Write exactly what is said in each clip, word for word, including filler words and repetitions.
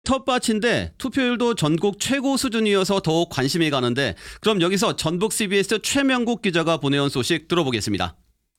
텃밭인데 투표율도 전국 최고 수준이어서 더욱 관심이 가는데 그럼 여기서 전북 씨비에스 최명국 기자가 보내온 소식 들어보겠습니다.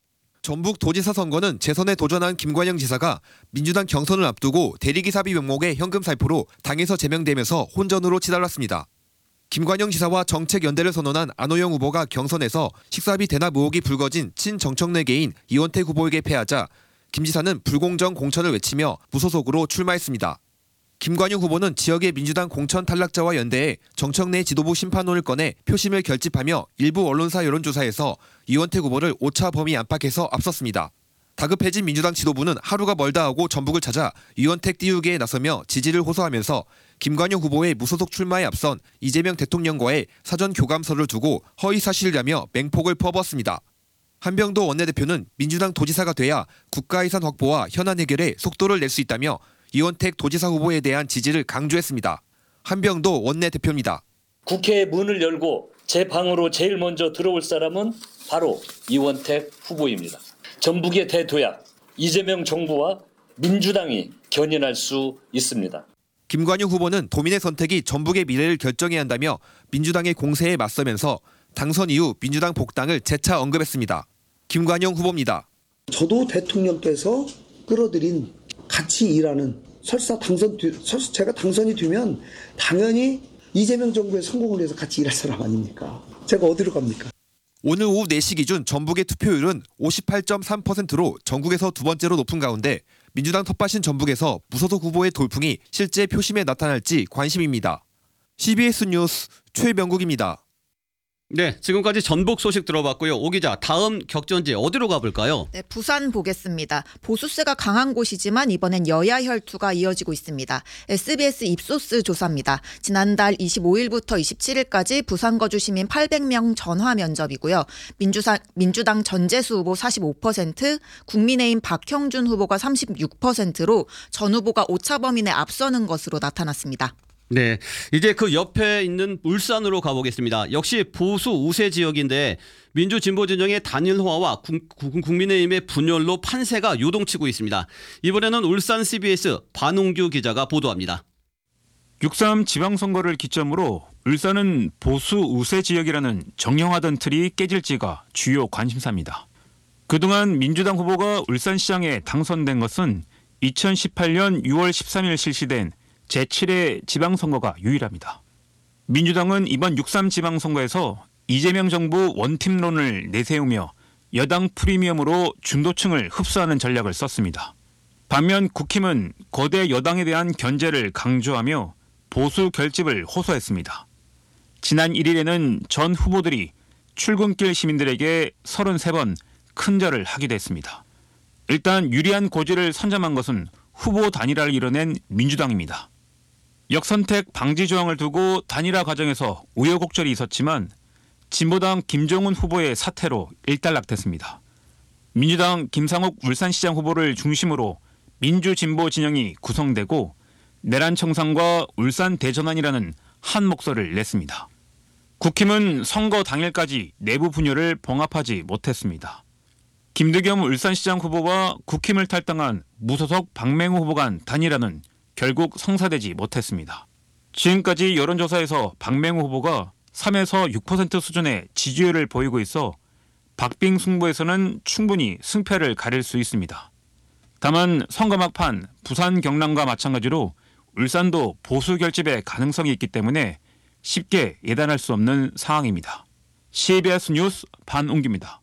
전북 도지사 선거는 재선에 도전한 김관영 지사가 민주당 경선을 앞두고 대리기사비 명목의 현금 살포로 당에서 제명되면서 혼전으로 치달았습니다. 김관영 지사와 정책 연대를 선언한 안호영 후보가 경선에서 식사비 대납 의혹이 불거진 친정청래계인 이원택 후보에게 패하자 김 지사는 불공정 공천을 외치며 무소속으로 출마했습니다. 김관영 후보는 지역의 민주당 공천 탈락자와 연대해 정청래 지도부 심판론을 꺼내 표심을 결집하며 일부 언론사 여론조사에서 이원택 후보를 오차 범위 안팎에서 앞섰습니다. 다급해진 민주당 지도부는 하루가 멀다 하고 전북을 찾아 이원택 띄우기에 나서며 지지를 호소하면서 김관영 후보의 무소속 출마에 앞선 이재명 대통령과의 사전 교감서를 두고 허위사실이라며 맹폭을 퍼부었습니다. 한병도 원내대표는 민주당 도지사가 돼야 국가예산 확보와 현안 해결에 속도를 낼 수 있다며 이원택 도지사 후보에 대한 지지를 강조했습니다. 한병도 원내대표입니다. 국회의 문을 열고 제 방으로 제일 먼저 들어올 사람은 바로 이원택 후보입니다. 전북의 대도약, 이재명 정부와 민주당이 견인할 수 있습니다. 김관영 후보는 도민의 선택이 전북의 미래를 결정해야 한다며 민주당의 공세에 맞서면서 당선 이후 민주당 복당을 재차 언급했습니다. 김관영 후보입니다. 저도 대통령께서 끌어들인 같이 일하는 설사 당선 설사 제가 당선이 되면 당연히 이재명 정부의 성공을 위해서 같이 일할 사람 아닙니까? 제가 어디로 갑니까? 오늘 오후 네 시 기준 전북의 투표율은 오십팔 점 삼 퍼센트로 전국에서 두 번째로 높은 가운데 민주당 텃밭인 전북에서 무소속 후보의 돌풍이 실제 표심에 나타날지 관심입니다. 씨비에스 뉴스 최명국입니다. 네, 지금까지 전북 소식 들어봤고요. 오 기자, 다음 격전지 어디로 가볼까요? 네, 부산 보겠습니다. 보수세가 강한 곳이지만 이번엔 여야 혈투가 이어지고 있습니다. 에스비에스 입소스 조사입니다. 지난달 이십오일부터 이십칠일까지 부산 거주 시민 팔백 명 전화 면접이고요. 민주사, 민주당 전재수 후보 사십오 퍼센트, 국민의힘 박형준 후보가 삼십육 퍼센트로 전 후보가 오차 범위 내 앞서는 것으로 나타났습니다. 네, 이제 그 옆에 있는 울산으로 가보겠습니다. 역시 보수 우세 지역인데 민주 진보 진영의 단일화와 국민의힘의 분열로 판세가 요동치고 있습니다. 이번에는 울산 씨비에스 반웅규 기자가 보도합니다. 육삼 지방선거를 기점으로 울산은 보수 우세 지역이라는 정형화된 틀이 깨질지가 주요 관심사입니다. 그동안 민주당 후보가 울산시장에 당선된 것은 이천십팔년 유월 십삼일 실시된 제칠 회 지방선거가 유일합니다. 민주당은 이번 육삼 지방선거에서 이재명 정부 원팀론을 내세우며 여당 프리미엄으로 중도층을 흡수하는 전략을 썼습니다. 반면 국힘은 거대 여당에 대한 견제를 강조하며 보수 결집을 호소했습니다. 지난 일일에는 전 후보들이 출근길 시민들에게 서른세 번 큰절을 하기도 했습니다. 일단 유리한 고지를 선점한 것은 후보 단일화를 이뤄낸 민주당입니다. 역선택 방지 조항을 두고 단일화 과정에서 우여곡절이 있었지만 진보당 김종훈 후보의 사퇴로 일단락됐습니다. 민주당 김상욱 울산시장 후보를 중심으로 민주진보 진영이 구성되고 내란 청산과 울산 대전환이라는 한 목소리를 냈습니다. 국힘은 선거 당일까지 내부 분열을 봉합하지 못했습니다. 김득겸 울산시장 후보와 국힘을 탈당한 무소속 박맹우 후보 간 단일화는 결국 성사되지 못했습니다. 지금까지 여론조사에서 박맹우 후보가 삼에서 육 퍼센트 수준의 지지율을 보이고 있어 박빙 승부에서는 충분히 승패를 가릴 수 있습니다. 다만 선거 막판 부산 경남과 마찬가지로 울산도 보수 결집의 가능성이 있기 때문에 쉽게 예단할 수 없는 상황입니다. 씨비에스 뉴스 반웅기입니다.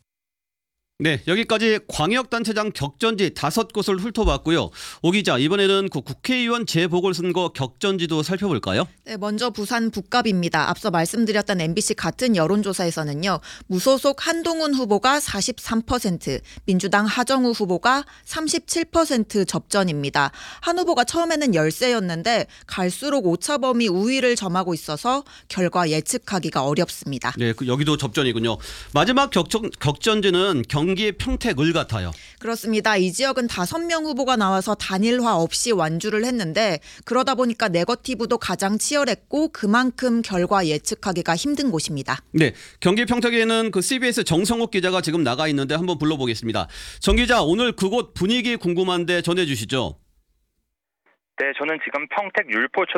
네, 여기까지 광역단체장 격전지 다섯 곳을 훑어봤고요. 오 기자, 이번에는 그 국회의원 재보궐선거 격전지도 살펴볼까요? 네, 먼저 부산 북갑입니다. 앞서 말씀드렸던 엠비씨 같은 여론조사에서는요. 무소속 한동훈 후보가 사십삼 퍼센트, 민주당 하정우 후보가 삼십칠 퍼센트 접전입니다. 한 후보가 처음에는 열세였는데 갈수록 오차범위 우위를 점하고 있어서 결과 예측하기가 어렵습니다. 네, 그 여기도 접전이군요. 마지막 격전, 격전지는 경 경기 평택 을 같아요. 그렇습니다. 이 지역은 다섯 명 후보가 나와서 단일화 없이 완주를 했는데 그러다 보니까 네거티브도 가장 치열했고 그만큼 결과 예측하기가 힘든 곳입니다. 네, 경기 평택에는 그 씨비에스 정성욱 기자가 지금 나가 있는데 한번 불러보겠습니다. 정 기자, 오늘 그곳 분위기 궁금한데 전해주시죠. 네, 저는 지금 평택 율포